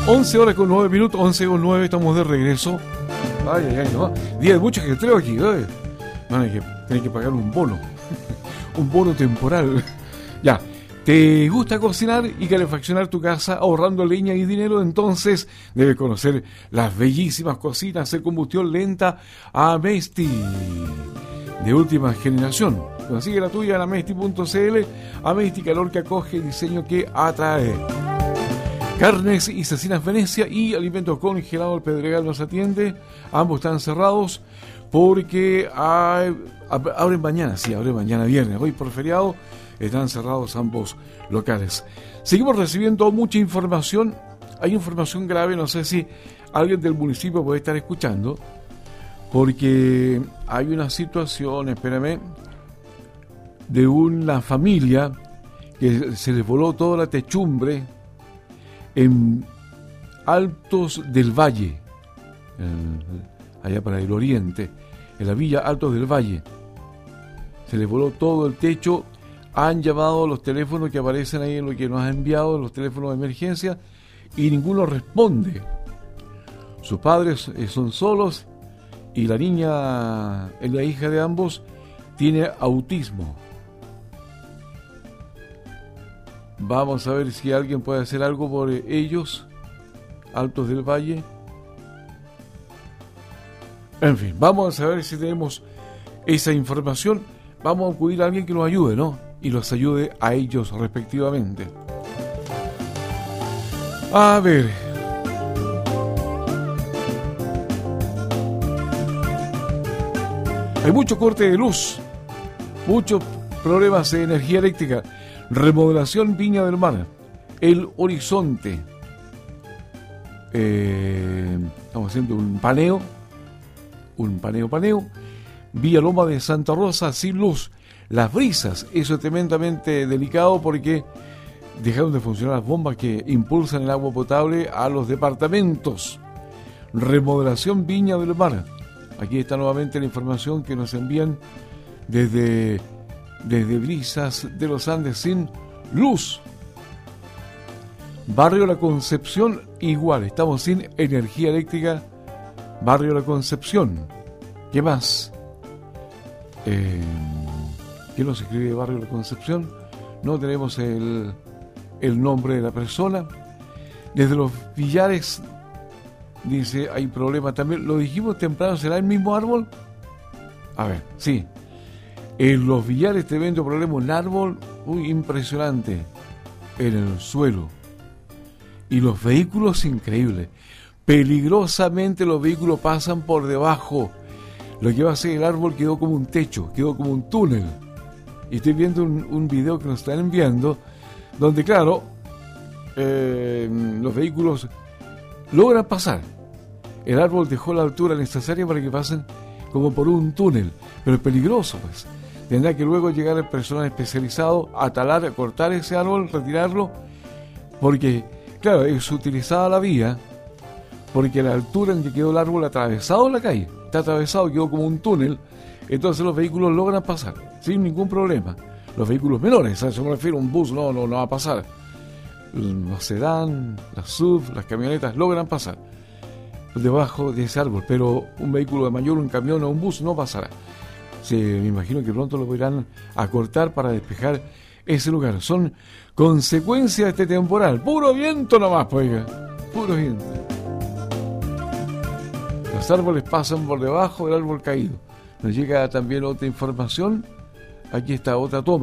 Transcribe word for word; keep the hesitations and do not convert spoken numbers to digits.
once horas con nueve minutos, once con nueve, estamos de regreso. Ay, ay, ay, no. Día de mucho ajetreo aquí, ¿eh? No, hay que, hay que pagar un bono. Un bono temporal. Ya. ¿Te gusta cocinar y calefaccionar tu casa ahorrando leña y dinero? Entonces debes conocer las bellísimas cocinas de combustión lenta Amesti, de última generación. Consigue la tuya en amesti punto cl. Amesti, calor que acoge, diseño que atrae. Carnes y Cecinas Venecia y Alimentos Congelados El Pedregal nos atiende. Ambos están cerrados porque hay, abren mañana, sí, abren mañana viernes. Hoy por feriado están cerrados ambos locales. Seguimos recibiendo mucha información. Hay información grave, no sé si alguien del municipio puede estar escuchando, porque hay una situación, espérame, de una familia que se les voló toda la techumbre en Altos del Valle, eh, allá para el oriente, en la villa Altos del Valle. Se les voló todo el techo. Han llamado los teléfonos que aparecen ahí en lo que nos ha enviado, los teléfonos de emergencia, y ninguno responde. Sus padres son solos y la niña, la hija de ambos, tiene autismo. Vamos a ver si alguien puede hacer algo por ellos, Altos del Valle. En fin, vamos a ver si tenemos esa información. Vamos a acudir a alguien que nos ayude, ¿no? Y los ayude a ellos respectivamente. A ver. Hay mucho corte de luz, muchos problemas de energía eléctrica. Remodelación Viña del Mar, El Horizonte. Eh, estamos haciendo un paneo, un paneo, paneo. Villa Loma de Santa Rosa sin luz. Las Brisas, eso es tremendamente delicado porque dejaron de funcionar las bombas que impulsan el agua potable a los departamentos. Remodelación Viña del Mar. Aquí está nuevamente la información que nos envían desde, desde Brisas de los Andes sin luz. Barrio La Concepción, igual, estamos sin energía eléctrica. Barrio La Concepción. ¿Qué más? Eh, ¿Quién nos escribe Barrio La Concepción? No tenemos el, el nombre de la persona. Desde los Villares, dice, hay problema también. Lo dijimos temprano, ¿será el mismo árbol? A ver, sí. En los Villares, tremendo problema, un árbol muy impresionante en el suelo. Y los vehículos, increíbles. Peligrosamente los vehículos pasan por debajo. Lo que va a ser el árbol quedó como un techo, quedó como un túnel. Y estoy viendo un, un video que nos están enviando, donde, claro, eh, los vehículos logran pasar. El árbol dejó la altura necesaria para que pasen como por un túnel, pero es peligroso, pues. Tendrá que luego llegar el personal especializado a talar, a cortar ese árbol, retirarlo, porque, claro, es utilizada la vía, porque la altura en que quedó el árbol atravesado en la calle, está atravesado, quedó como un túnel, entonces los vehículos logran pasar sin ningún problema. Los vehículos menores, a eso me refiero, un bus no, no, no va a pasar. Los sedán, las S U V, las camionetas logran pasar debajo de ese árbol, pero un vehículo de mayor, un camión o un bus no pasará. Se, me imagino que pronto lo irán a cortar para despejar ese lugar. Son consecuencias de este temporal. Puro viento nomás, pues, oiga. Puro viento. Los árboles pasan por debajo del árbol caído. Nos llega también otra información. Aquí está otra toma.